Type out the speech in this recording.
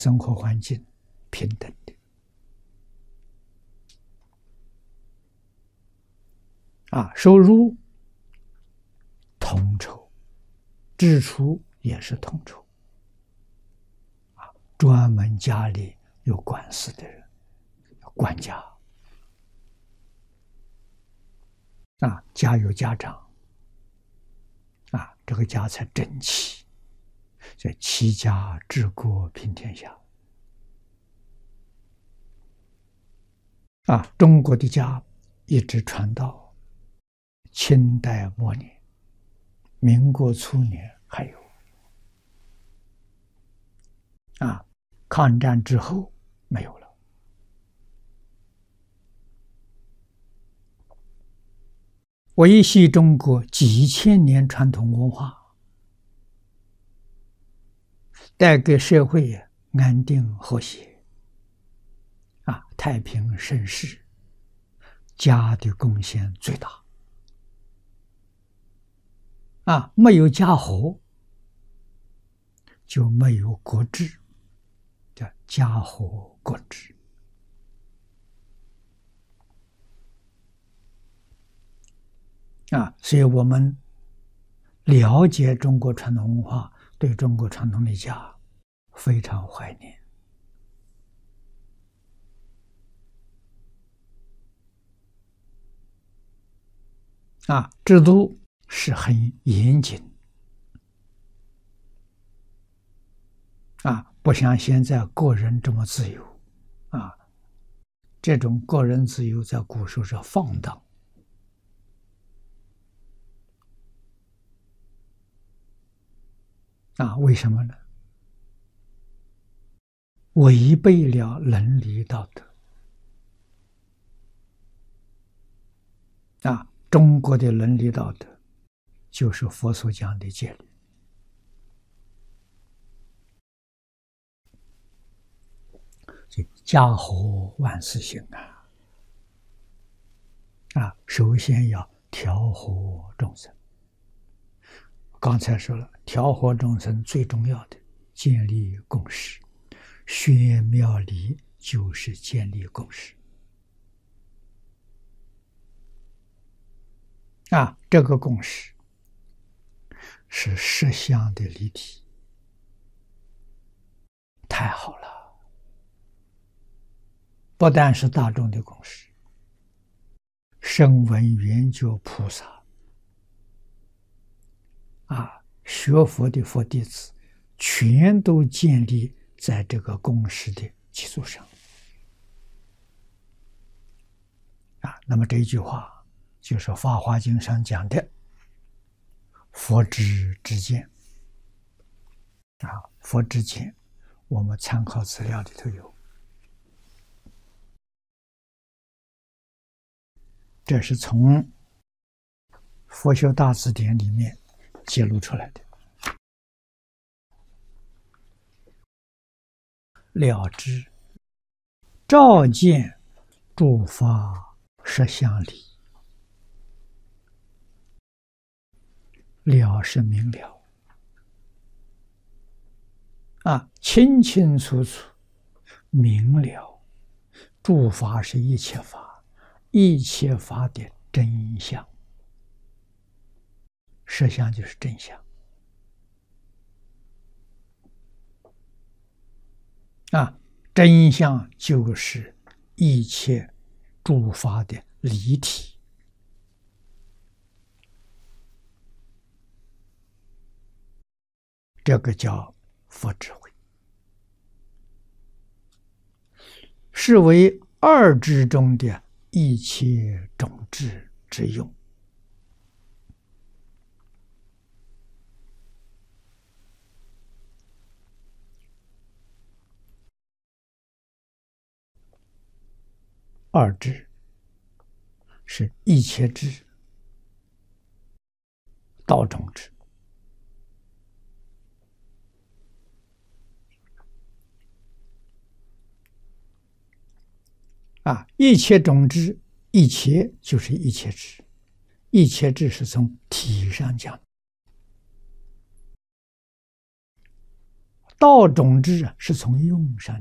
生活环境平等的收入同酬，支出也是同酬专门家里有管事的人，管家家有家长这个家才整齐，这齐家治国平天下中国的家一直传到清代末年，民国初年还有抗战之后没有了。维系中国几千年传统文化，带给社会安定和谐太平盛世，家的贡献最大没有家和就没有国治，叫家和国治所以我们了解中国传统文化，对中国传统的家非常怀念制度是很严谨不像现在个人这么自由这种个人自由在古时候是放荡为什么呢？违背了伦理道德中国的伦理道德就是佛所讲的戒律家和万事兴首先要调和众生。刚才说了，调和众生最重要的建立共识，宣妙理就是建立共识这个共识是实相的离体，太好了，不但是大众的共识，声闻缘觉菩萨学佛的佛弟子全都建立在这个共识的基础上那么这一句话就是《法华经》上讲的佛之知见佛之见我们参考资料里头有，这是从佛学大辞典里面揭露出来的。了知照见诸法实相理，了是明了清清楚楚明了，诸法是一切法，一切法的真相，实相就是真相真相就是一切诸法的离体这个叫佛智慧，是为二智中的一切种智之用二智是一切智、道种智一切种智，一切就是一切智，一切智是从体上讲， 道种智是从用上